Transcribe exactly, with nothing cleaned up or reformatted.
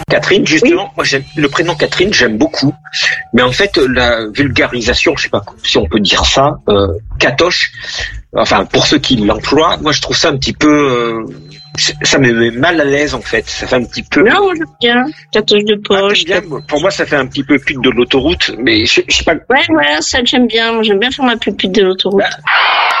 Catherine, justement, Oui. moi j'aime le prénom Catherine, j'aime beaucoup. Mais en fait, la vulgarisation, je sais pas si on peut dire ça, euh, Catoche, enfin pour ceux qui l'emploient, moi je trouve ça un petit peu, euh, ça me met mal à l'aise en fait. Ça fait un petit peu. Non, moi j'aime bien. Catoche de Ah, poche. t'aimes bien pour moi, ça fait un petit peu pute de l'autoroute, mais je, je sais pas. Ouais, ouais, ça j'aime bien. Moi j'aime bien faire ma pupille de l'autoroute. Bah,